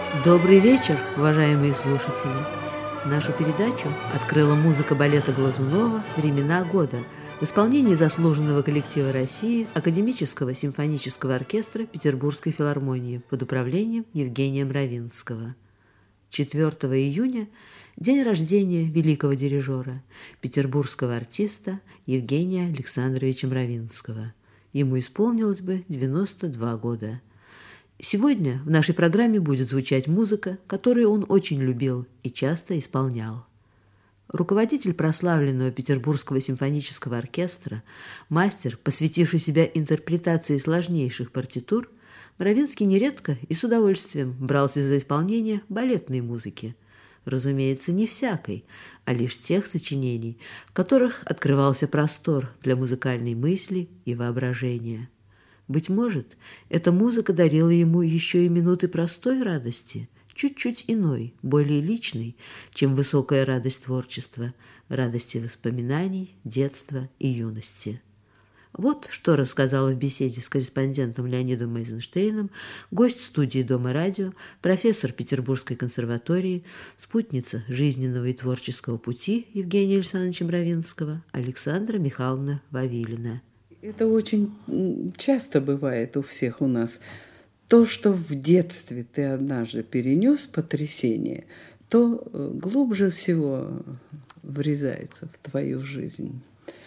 Добрый вечер, уважаемые слушатели! Нашу передачу открыла музыка балета Глазунова «Времена года» в исполнении заслуженного коллектива России Академического симфонического оркестра Петербургской филармонии под управлением Евгения Мравинского. 4 июня – день рождения великого дирижера, петербургского артиста Евгения Александровича Мравинского. Ему исполнилось бы 92 года. Сегодня в нашей программе будет звучать музыка, которую он очень любил и часто исполнял. Руководитель прославленного Петербургского симфонического оркестра, мастер, посвятивший себя интерпретации сложнейших партитур, Мравинский нередко и с удовольствием брался за исполнение балетной музыки. Разумеется, не всякой, а лишь тех сочинений, в которых открывался простор для музыкальной мысли и воображения. Быть может, эта музыка дарила ему еще и минуты простой радости, чуть-чуть иной, более личной, чем высокая радость творчества, радости воспоминаний, детства и юности. Вот что рассказала в беседе с корреспондентом Леонидом Эйзенштейном гость студии Дома радио, профессор Петербургской консерватории, спутница жизненного и творческого пути Евгения Александровича Мравинского Александра Михайловна Вавилина. Это очень часто бывает у всех у нас. То, что в детстве ты однажды перенес потрясение, то глубже всего врезается в твою жизнь.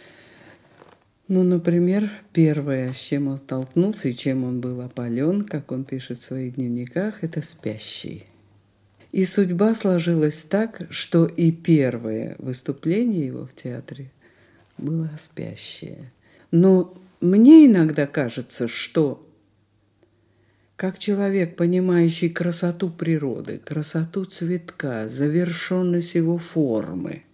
Ну, например, первое, с чем он столкнулся и чем он был опален, как он пишет в своих дневниках, это спящий. И судьба сложилась так, что и первое выступление его в театре было спящее. Но мне иногда кажется, что как человек, понимающий красоту природы, красоту цветка, завершенность его формы,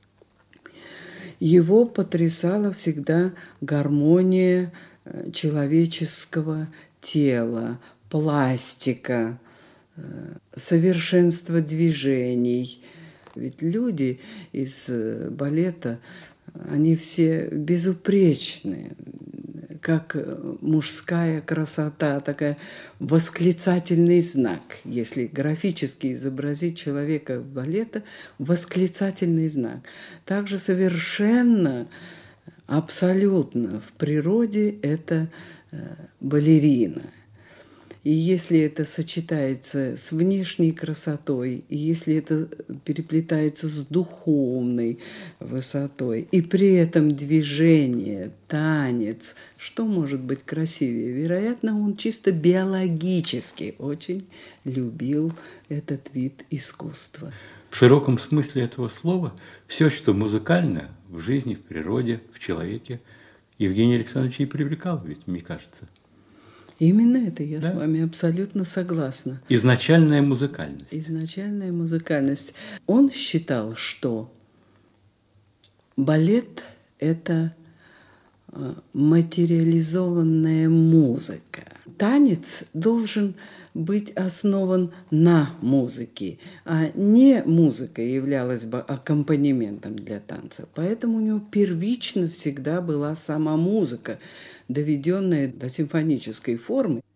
его потрясала всегда гармония человеческого тела, пластика, совершенство движений. Ведь люди из балета, они все безупречные, как мужская красота, такая восклицательный знак. Если графически изобразить человека балета, восклицательный знак. Также совершенно, абсолютно в природе это балерина. И если это сочетается с внешней красотой, и если это переплетается с духовной высотой, и при этом движение, танец, что может быть красивее? Вероятно, он чисто биологически очень любил этот вид искусства. В широком смысле этого слова все, что музыкально в жизни, в природе, в человеке, Евгений Александрович и привлекал, ведь, мне кажется. Именно это, я с вами абсолютно согласна. Изначальная музыкальность. Изначальная музыкальность. Он считал, что балет – это материализованная музыка. Танец должен быть основан на музыке, а не музыка являлась бы аккомпанементом для танца. Поэтому у него первично всегда была сама музыка, доведенная до симфонической формы.